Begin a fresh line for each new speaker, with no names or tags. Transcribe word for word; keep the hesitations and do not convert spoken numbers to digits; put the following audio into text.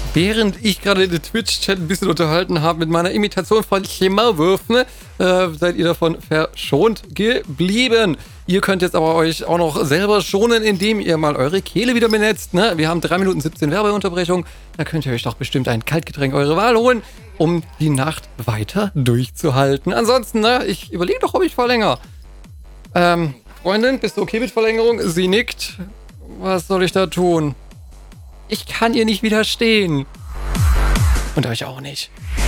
Während ich gerade den Twitch-Chat ein bisschen unterhalten habe mit meiner Imitation von Maulwürfen, äh, seid ihr davon verschont geblieben. Ihr könnt jetzt aber euch auch noch selber schonen, indem ihr mal eure Kehle wieder benetzt. Ne? Wir haben drei Minuten siebzehn Werbeunterbrechung. Da könnt ihr euch doch bestimmt ein Kaltgetränk eurer Wahl holen, um die Nacht weiter durchzuhalten. Ansonsten, ne, ich überlege doch, ob ich verlängere. Ähm, Freundin, bist du okay mit Verlängerung? Sie nickt. Was soll ich da tun? Ich kann ihr nicht widerstehen. Und euch auch nicht.